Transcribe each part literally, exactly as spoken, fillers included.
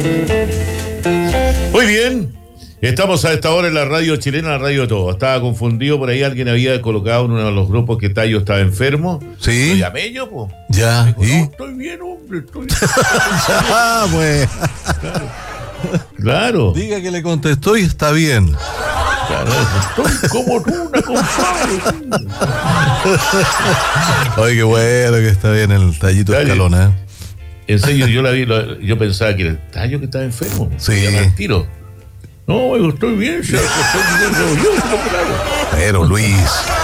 Muy bien. Estamos a esta hora en la radio chilena, la radio de todo. Estaba confundido por ahí, alguien había colocado en uno de los grupos que Tayo estaba enfermo. Sí. Lo llamé yo, po. Ya, Dijo, ¿y? no, estoy bien, hombre, estoy bien. Ah, pues. Claro. Claro. Diga que le contestó y está bien. Claro, estoy como tú, una compadre. Oye, qué bueno que está bien el Tallito Dale. Escalona, ¿eh? En serio, yo la vi, lo- yo pensaba que era el Tayo que estaba enfermo. Sí. Me llamaba al tiro. No, yo estoy bien, si estoy bien, yo, yo, yo, claro. Pero Luis.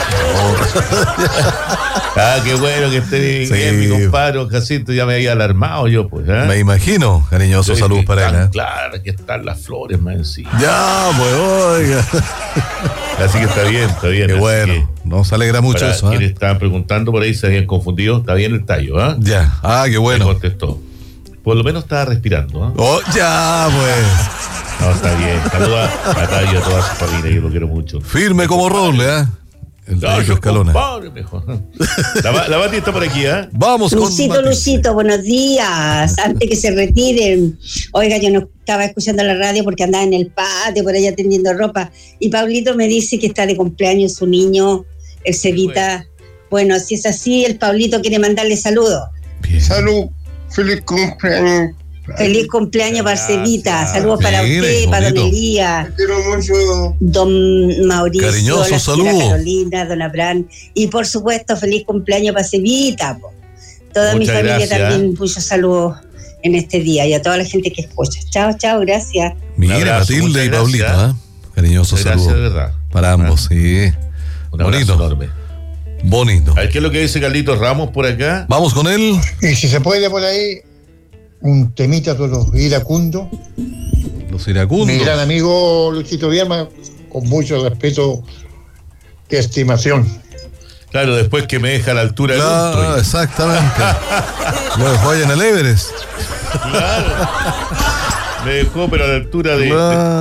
Ah, qué bueno que esté bien, Sí. bien, mi compadre Jacinto, ya me había alarmado yo, pues. ¿eh? Me imagino, cariñoso Sí, saludos que para él, están ¿eh? Claro, que están las flores más encima. Ya, pues, oiga. Así que está bien, está bien. Qué así bueno. que, Nos alegra mucho para eso, quienes ¿eh? estaban preguntando por ahí, se habían confundido, está bien el Tayo, ¿ah? Ya. Ah, qué Me bueno. contestó. Por lo menos estaba respirando, ¿ah? Oh, ya, pues. No, está bien. Saluda a Tayo y a toda su familia, yo lo quiero mucho. Firme como roble, ¿eh? El Tallito Tayo, Escalona. compadre, mejor. La, ba- la Bati está por aquí, ¿ah? Vamos con Luisito, Mati. Luisito, buenos días. Antes que se retiren. Oiga, yo no estaba escuchando la radio porque andaba en el patio, por allá tendiendo ropa. Y Pablito me dice que está de cumpleaños su niño, el Cevita. Bueno, si es así, el Pablito quiere mandarle saludos. Bien. Salud, feliz cumpleaños. Feliz cumpleaños para Gracias. Cevita. Saludos para Mire, usted, para don bonito. Elías, Te quiero mucho. don Mauricio, Cariñoso la señora saludo. Carolina, don Abraham. Y por supuesto, feliz cumpleaños para Cevita. po. Toda mi Muchas familia gracias. también muchos saludos en este día y a toda la gente que escucha. Chao, chao, gracias. Mira, Un abrazo, Matilde muchas y gracias. Pablito, ¿eh? Cariñoso Muchas gracias, saludo. de verdad. Para ambos, sí. Un abrazo Bonito. enorme. Bonito. A ver, ¿qué es lo que dice Carlitos Ramos por acá? Vamos con él. Y si se puede por ahí, un temita de los iracundos. Los Mi iracundos. gran amigo Luchito Vialma, con mucho respeto y estimación. Claro, después que me deja a la altura del Claro, Untoy. exactamente. Lo dejó allá en el Everest. Claro. Me dejó, pero a la altura de, de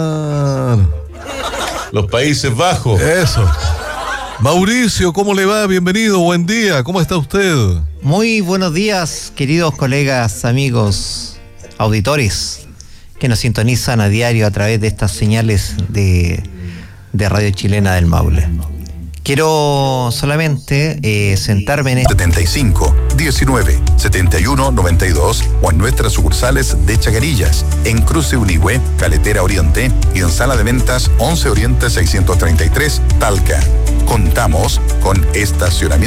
Claro. los Países Bajos. Eso. Mauricio, ¿cómo le va? Bienvenido, buen día. ¿Cómo está usted? Muy buenos días, queridos colegas, amigos, auditores que nos sintonizan a diario a través de estas señales de, de Radio Chilena del Maule. Quiero solamente eh, sentarme en este... setenta y cinco, diecinueve, setenta y uno, noventa y dos o en nuestras sucursales de Chacarillas, en Cruce Unigüe, Caletera Oriente y en Sala de Ventas once Oriente seiscientos treinta y tres, Talca. Contamos con estacionamiento